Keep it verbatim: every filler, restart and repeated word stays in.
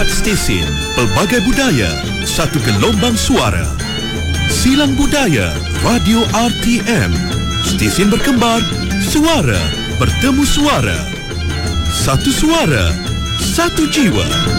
Empat stesen, pelbagai budaya, satu gelombang suara. Silang Budaya Radio R T M. Stesen berkembar, suara bertemu suara. Satu suara, satu jiwa.